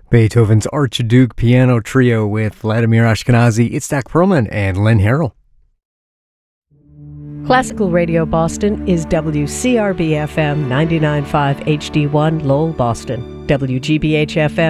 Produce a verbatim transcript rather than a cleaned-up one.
Beethoven's Archduke Piano Trio with Vladimir Ashkenazy, Itzhak Perlman, and Len Harrell. Classical Radio Boston is W C R B F M ninety-nine point five H D one Lowell, Boston. W G B H F M